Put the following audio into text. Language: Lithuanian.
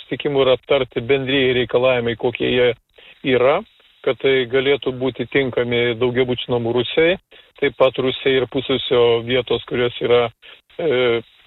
susitikimų ir aptarti bendrieji reikalavimai, kokie jie yra, kad tai galėtų būti tinkami daugiabučių namų Rusijai, taip pat Rusijai ir pusėsio vietos, kurios yra